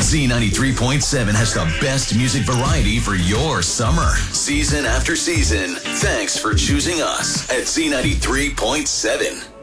Z93.7 has the best music variety for your summer, season after season. Thanks for choosing us at Z93.7.